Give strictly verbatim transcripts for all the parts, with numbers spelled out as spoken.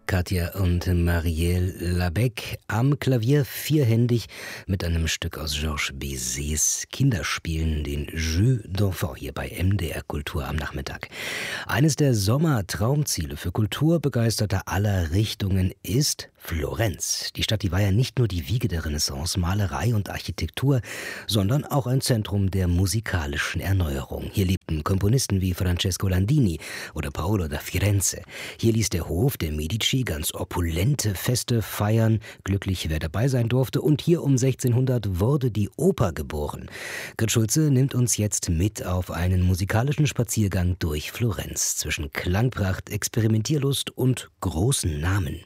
Katja und Marielle Labec am Klavier vierhändig mit einem Stück aus Georges Bizets Kinderspielen, den Jeux d'Enfants, hier bei M D R Kultur am Nachmittag. Eines der Sommertraumziele für Kulturbegeisterter aller Richtungen ist Florenz. Die Stadt, die war ja nicht nur die Wiege der Renaissance, Malerei und Architektur, sondern auch ein Zentrum der musikalischen Erneuerung. Hier lebten Komponisten wie Francesco Landini oder Paolo da Firenze. Hier ließ der Hof der Medici ganz opulente Feste feiern, glücklich wer dabei sein durfte, und hier um sechzehnhundert wurde die Oper geboren. Grit Schulze nimmt uns jetzt mit auf einen musikalischen Spaziergang durch Florenz zwischen Klangpracht, Experimentierlust und großen Namen.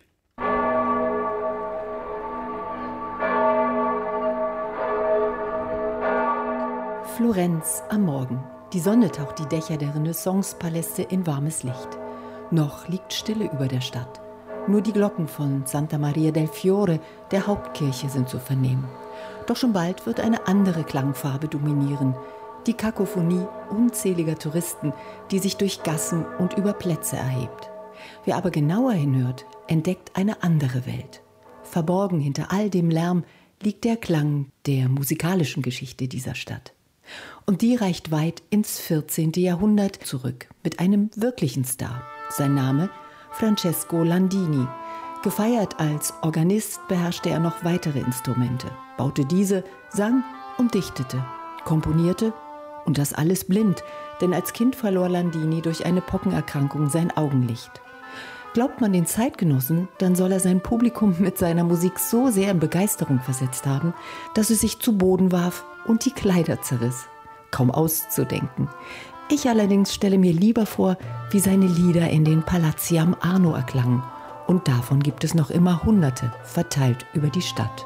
Florenz am Morgen. Die Sonne taucht die Dächer der Renaissance-Paläste in warmes Licht. Noch liegt Stille über der Stadt. Nur die Glocken von Santa Maria del Fiore, der Hauptkirche, sind zu vernehmen. Doch schon bald wird eine andere Klangfarbe dominieren. Die Kakophonie unzähliger Touristen, die sich durch Gassen und über Plätze erhebt. Wer aber genauer hinhört, entdeckt eine andere Welt. Verborgen hinter all dem Lärm liegt der Klang der musikalischen Geschichte dieser Stadt. Und die reicht weit ins vierzehnte Jahrhundert zurück, mit einem wirklichen Star. Sein Name Francesco Landini. Gefeiert als Organist beherrschte er noch weitere Instrumente, baute diese, sang und dichtete, komponierte, und das alles blind, denn als Kind verlor Landini durch eine Pockenerkrankung sein Augenlicht. Glaubt man den Zeitgenossen, dann soll er sein Publikum mit seiner Musik so sehr in Begeisterung versetzt haben, dass es sich zu Boden warf und die Kleider zerriss. Kaum auszudenken. Ich allerdings stelle mir lieber vor, wie seine Lieder in den Palazzi am Arno erklangen. Und davon gibt es noch immer Hunderte, verteilt über die Stadt.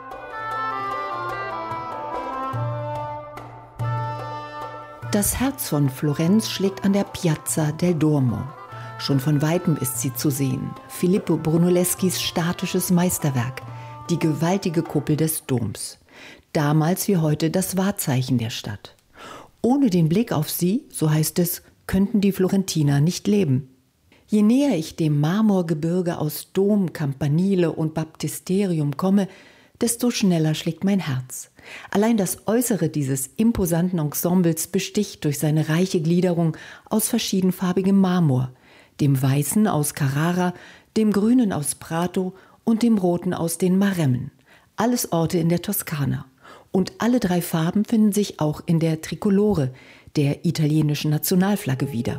Das Herz von Florenz schlägt an der Piazza del Duomo. Schon von Weitem ist sie zu sehen. Filippo Brunelleschis statisches Meisterwerk, die gewaltige Kuppel des Doms. Damals wie heute das Wahrzeichen der Stadt. Ohne den Blick auf sie, so heißt es, könnten die Florentiner nicht leben. Je näher ich dem Marmorgebirge aus Dom, Campanile und Baptisterium komme, desto schneller schlägt mein Herz. Allein das Äußere dieses imposanten Ensembles besticht durch seine reiche Gliederung aus verschiedenfarbigem Marmor, dem Weißen aus Carrara, dem Grünen aus Prato und dem Roten aus den Maremmen. Alles Orte in der Toskana. Und alle drei Farben finden sich auch in der Trikolore, der italienischen Nationalflagge, wieder.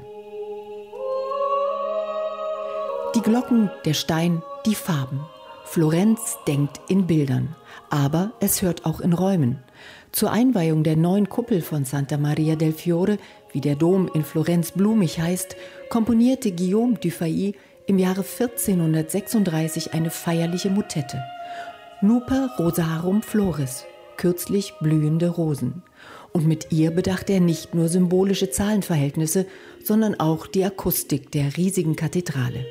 Die Glocken, der Stein, die Farben. Florenz denkt in Bildern, aber es hört auch in Räumen. Zur Einweihung der neuen Kuppel von Santa Maria del Fiore, wie der Dom in Florenz blumig heißt, komponierte Guillaume Dufay im Jahre vierzehnhundertsechsunddreißig eine feierliche Motette. Nuper Rosarum Floris, kürzlich blühende Rosen. Und mit ihr bedachte er nicht nur symbolische Zahlenverhältnisse, sondern auch die Akustik der riesigen Kathedrale.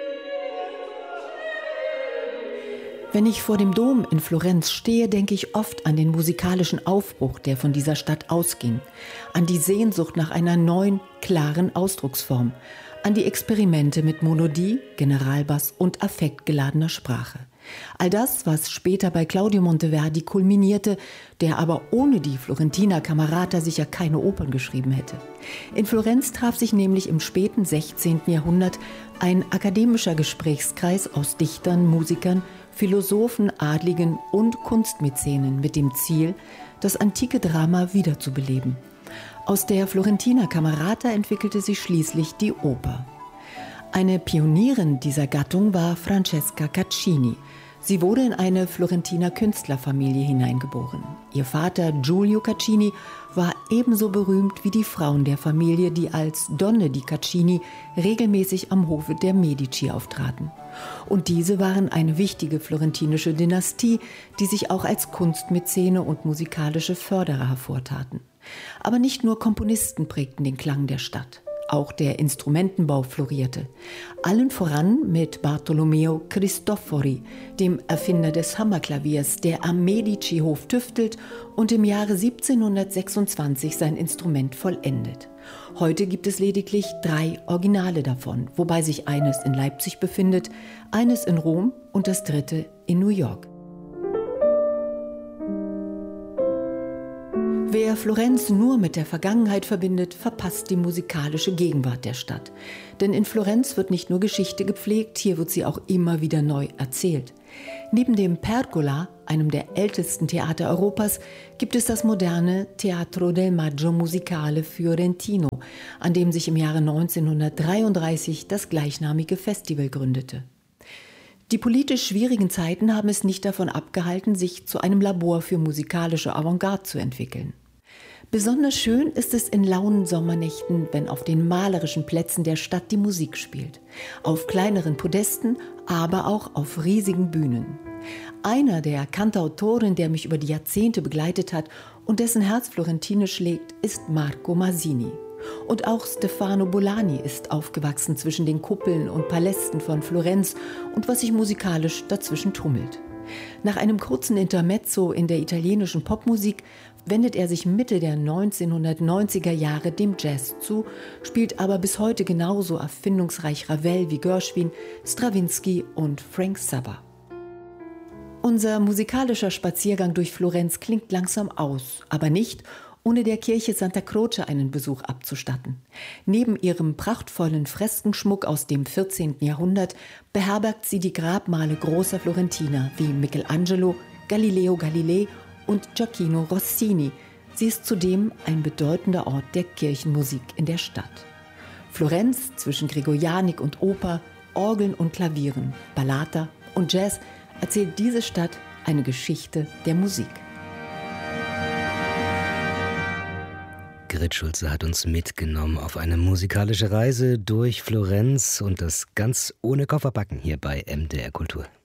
Wenn ich vor dem Dom in Florenz stehe, denke ich oft an den musikalischen Aufbruch, der von dieser Stadt ausging, an die Sehnsucht nach einer neuen, klaren Ausdrucksform, an die Experimente mit Monodie, Generalbass und affektgeladener Sprache. All das, was später bei Claudio Monteverdi kulminierte, der aber ohne die Florentiner Camerata sicher keine Opern geschrieben hätte. In Florenz traf sich nämlich im späten sechzehnten Jahrhundert ein akademischer Gesprächskreis aus Dichtern, Musikern, Philosophen, Adligen und Kunstmäzenen mit dem Ziel, das antike Drama wiederzubeleben. Aus der Florentiner Camerata entwickelte sich schließlich die Oper. Eine Pionierin dieser Gattung war Francesca Caccini. Sie wurde in eine Florentiner Künstlerfamilie hineingeboren. Ihr Vater Giulio Caccini war ebenso berühmt wie die Frauen der Familie, die als Donne di Caccini regelmäßig am Hofe der Medici auftraten. Und diese waren eine wichtige florentinische Dynastie, die sich auch als Kunstmäzene und musikalische Förderer hervortaten. Aber nicht nur Komponisten prägten den Klang der Stadt. Auch der Instrumentenbau florierte. Allen voran mit Bartolomeo Cristofori, dem Erfinder des Hammerklaviers, der am Medici-Hof tüftelt und im Jahre siebzehnhundertsechsundzwanzig sein Instrument vollendet. Heute gibt es lediglich drei Originale davon, wobei sich eines in Leipzig befindet, eines in Rom und das dritte in New York. Wer Florenz nur mit der Vergangenheit verbindet, verpasst die musikalische Gegenwart der Stadt. Denn in Florenz wird nicht nur Geschichte gepflegt, hier wird sie auch immer wieder neu erzählt. Neben dem Pergola, einem der ältesten Theater Europas, gibt es das moderne Teatro del Maggio Musicale Fiorentino, an dem sich im Jahre neunzehnhundertdreiunddreißig das gleichnamige Festival gründete. Die politisch schwierigen Zeiten haben es nicht davon abgehalten, sich zu einem Labor für musikalische Avantgarde zu entwickeln. Besonders schön ist es in lauen Sommernächten, wenn auf den malerischen Plätzen der Stadt die Musik spielt. Auf kleineren Podesten, aber auch auf riesigen Bühnen. Einer der Cantautoren, der mich über die Jahrzehnte begleitet hat und dessen Herz florentinisch schlägt, ist Marco Masini. Und auch Stefano Bolani ist aufgewachsen zwischen den Kuppeln und Palästen von Florenz und was sich musikalisch dazwischen tummelt. Nach einem kurzen Intermezzo in der italienischen Popmusik wendet er sich Mitte der neunzehnhundertneunziger Jahre dem Jazz zu, spielt aber bis heute genauso erfindungsreich Ravel wie Gershwin, Strawinsky und Frank Zappa. Unser musikalischer Spaziergang durch Florenz klingt langsam aus, aber nicht, ohne der Kirche Santa Croce einen Besuch abzustatten. Neben ihrem prachtvollen Freskenschmuck aus dem vierzehnten Jahrhundert beherbergt sie die Grabmale großer Florentiner wie Michelangelo, Galileo Galilei und Gioacchino Rossini. Sie ist zudem ein bedeutender Ort der Kirchenmusik in der Stadt. Florenz zwischen Gregorianik und Oper, Orgeln und Klavieren, Ballata und Jazz erzählt diese Stadt eine Geschichte der Musik. Grit Schulze hat uns mitgenommen auf eine musikalische Reise durch Florenz und das ganz ohne Kofferpacken hier bei M D R Kultur.